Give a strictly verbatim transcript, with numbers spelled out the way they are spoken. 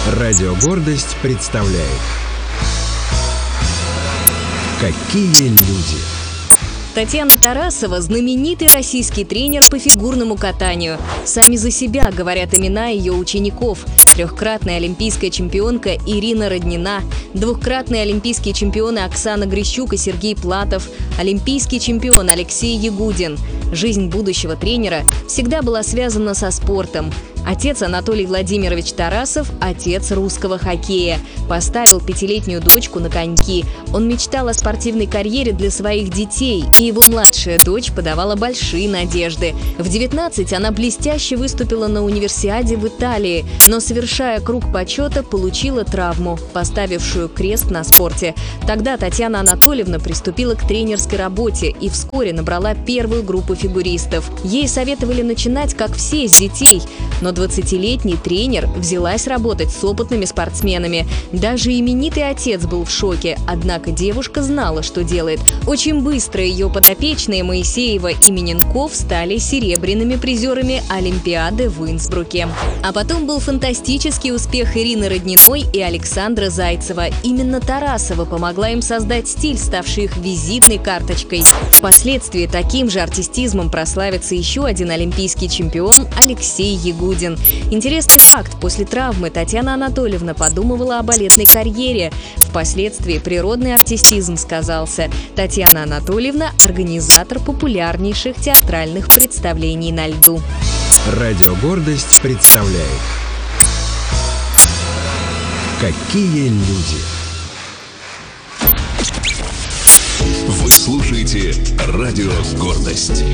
Радио «Гордость» представляет «Какие люди». Татьяна Тарасова – знаменитый российский тренер по фигурному катанию. Сами за себя говорят имена ее учеников. Трехкратная олимпийская чемпионка Ирина Роднина, двухкратные олимпийские чемпионы Оксана Грищук и Сергей Платов, олимпийский чемпион Алексей Ягудин. Жизнь будущего тренера всегда была связана со спортом. Отец Анатолий Владимирович Тарасов – отец русского хоккея. Поставил пятилетнюю дочку на коньки. Он мечтал о спортивной карьере для своих детей, и его младшая дочь подавала большие надежды. В девятнадцать она блестяще выступила на универсиаде в Италии, но, совершая круг почета, получила травму, поставившую крест на спорте. Тогда Татьяна Анатольевна приступила к тренерской работе и вскоре набрала первую группу фигуристов. Ей советовали начинать, как все, с детей, но двадцатилетний тренер взялась работать с опытными спортсменами. Даже именитый отец был в шоке, однако девушка знала, что делает. Очень быстро ее подопечные Моисеева и Миненков стали серебряными призерами Олимпиады в Инсбруке. А потом был фантастический успех Ирины Родниной и Александра Зайцева. Именно Тарасова помогла им создать стиль, ставший их визитной карточкой. Впоследствии таким же артистизмом прославится еще один олимпийский чемпион Алексей Ягудин. Интересный факт: после травмы Татьяна Анатольевна подумывала о балетной карьере. Впоследствии природный артистизм сказался. Татьяна Анатольевна – организатор популярнейших театральных представлений на льду. Радио «Гордость» представляет «Какие люди». Вы слушаете «Радио «Гордость».